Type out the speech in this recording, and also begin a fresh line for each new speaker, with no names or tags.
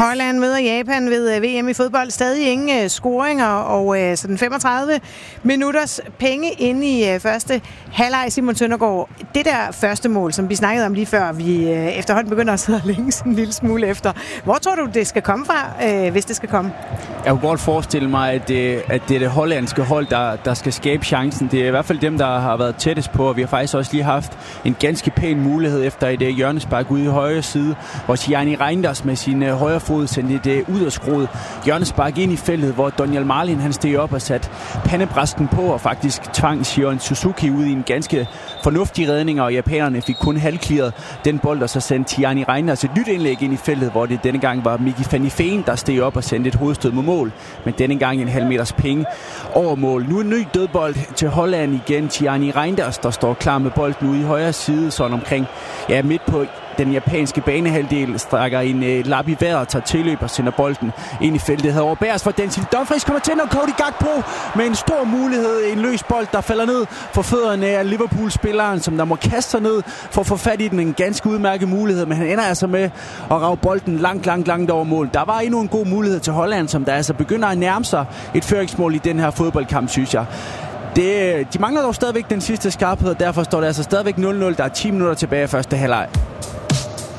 Holland møder Japan ved VM i fodbold. Stadig ingen scoringer, og så den 35 minutters penge inde i første halvleg. Simon Søndergaard, det der første mål, som vi snakkede om lige før, vi efterhånden begynder at sidde og længe en lille smule efter. Hvor tror du, det skal komme fra, hvis det skal komme?
Jeg kunne godt forestille mig, at det er det hollandske hold, der skal skabe chancen. Det er i hvert fald dem, der har været tættest på, og vi har faktisk også lige haft en ganske pæn mulighed efter et hjørnespark ude i højre side, hvor Tierney Reinders med sin højre fod sendte et ud og skruet hjørnespark ind i feltet, hvor Daniel Marlin han steg op og satte pandebræsten på og faktisk tvang Shion Suzuki ud i en ganske fornuftig redning, og japanerne fik kun halvclearet den bold, og så sendte Tierney Reinders et nyt indlæg ind i feltet, hvor det denne gang var Miki van de Ven, der steg op og sendte et hovedstød mod mål, men denne gang en halv meters penge over mål. Nu en ny dødbold til Holland igen. Tierney Reinders, der står klar med bolden ude i højre side, sådan omkring midt på den japanske banehalvdel, strækker en lap i vejret, tager tilløb og sender bolden ind i feltet. Herover bæres for Denzel Dumfries, kommer til, og Cody Gakpo med en stor mulighed. En løs bold, der falder ned for fødderne af Liverpool-spilleren, som der må kaste sig ned for at få fat i den. En ganske udmærket mulighed, men han ender altså med at rage bolden langt over mål. Der var endnu en god mulighed til Holland, som der altså begynder at nærme sig et føringsmål i den her fodboldkamp, synes jeg. De mangler dog stadigvæk den sidste skarphed, og derfor står det altså stadigvæk 0-0. Der er 10 minutter tilbage i første halvleg.